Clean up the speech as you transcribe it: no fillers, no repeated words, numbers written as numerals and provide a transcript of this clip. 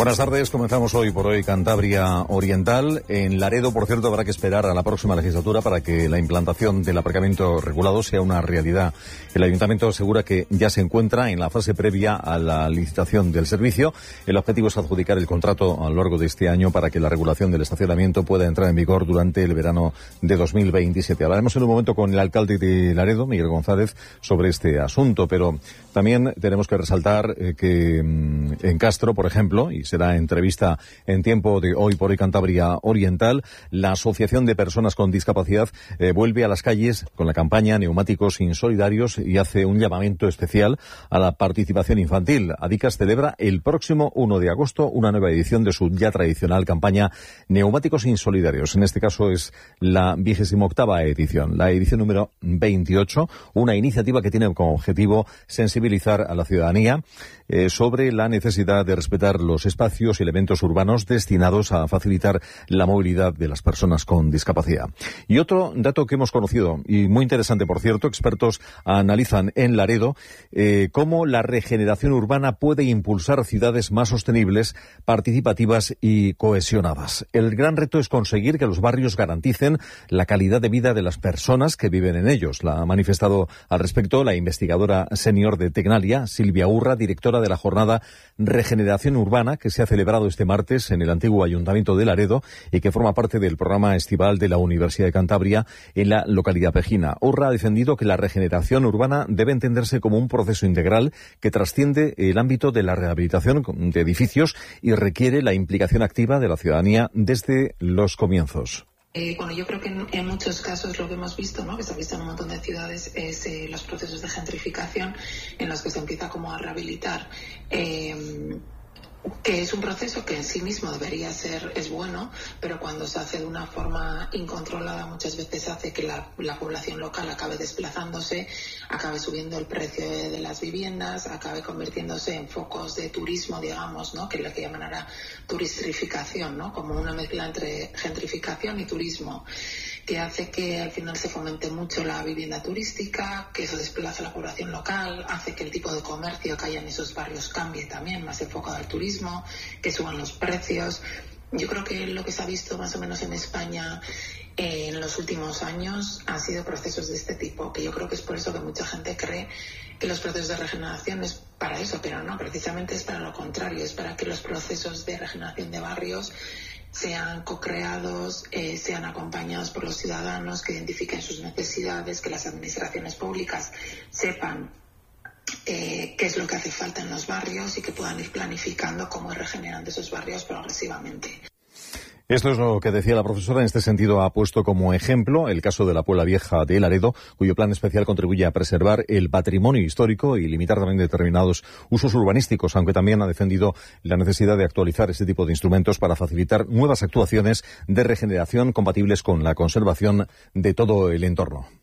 Buenas tardes, comenzamos hoy por hoy Cantabria Oriental. En Laredo, por cierto, habrá que esperar a la próxima legislatura para que la implantación del aparcamiento regulado sea una realidad. El Ayuntamiento asegura que ya se encuentra en la fase previa a la licitación del servicio. El objetivo es adjudicar el contrato a lo largo de este año para que la regulación del estacionamiento pueda entrar en vigor durante el verano de 2027. Hablaremos en un momento con el alcalde de Laredo, Miguel González, sobre este asunto, pero también tenemos que resaltar que en Castro, por ejemplo, y será entrevista en tiempo de Hoy por Hoy Cantabria Oriental, la Asociación de Personas con Discapacidad vuelve a las calles con la campaña Neumáticos Insolidarios y hace un llamamiento especial a la participación infantil. Adicas celebra el próximo 1 de agosto una nueva edición de su ya tradicional campaña Neumáticos Insolidarios. En este caso es la 28ª edición, la edición número 28, una iniciativa que tiene como objetivo sensibilizar a la ciudadanía sobre la necesidad de respetar los espacios y elementos urbanos destinados a facilitar la movilidad de las personas con discapacidad. Y otro dato que hemos conocido, y muy interesante por cierto, expertos analizan en Laredo cómo la regeneración urbana puede impulsar ciudades más sostenibles, participativas y cohesionadas. El gran reto es conseguir que los barrios garanticen la calidad de vida de las personas que viven en ellos. La ha manifestado al respecto la investigadora senior de Tecnalia, Silvia Urra, directora de la jornada Regeneración Urbana, que se ha celebrado este martes en el antiguo Ayuntamiento de Laredo y que forma parte del programa estival de la Universidad de Cantabria en la localidad pejina. Urra ha defendido que la regeneración urbana debe entenderse como un proceso integral que trasciende el ámbito de la rehabilitación de edificios y requiere la implicación activa de la ciudadanía desde los comienzos. Bueno, yo creo que en muchos casos lo que hemos visto, ¿no?, que se ha visto en un montón de ciudades, es los procesos de gentrificación en los que se empieza como a rehabilitar, que es un proceso que en sí mismo es bueno, pero cuando se hace de una forma incontrolada muchas veces hace que la población local acabe desplazándose, acabe subiendo el precio de las viviendas, acabe convirtiéndose en focos de turismo, digamos, ¿no?, que es lo que llaman ahora turistificación, ¿no?, como una mezcla entre gentrificación y turismo, que hace que al final se fomente mucho la vivienda turística, que eso desplaza a la población local, hace que el tipo de comercio que haya en esos barrios cambie también, más enfocado al turismo, que suban los precios. Yo creo que lo que se ha visto más o menos en España en los últimos años han sido procesos de este tipo, que yo creo que es por eso que mucha gente cree que los procesos de regeneración es para eso, pero no, precisamente es para lo contrario, es para que los procesos de regeneración de barrios sean co-creados, sean acompañados por los ciudadanos, que identifiquen sus necesidades, que las administraciones públicas sepan qué es lo que hace falta en los barrios y que puedan ir planificando cómo ir regenerando esos barrios progresivamente. Esto es lo que decía la profesora. En este sentido ha puesto como ejemplo el caso de la Puebla Vieja de Laredo, cuyo plan especial contribuye a preservar el patrimonio histórico y limitar también determinados usos urbanísticos, aunque también ha defendido la necesidad de actualizar este tipo de instrumentos para facilitar nuevas actuaciones de regeneración compatibles con la conservación de todo el entorno.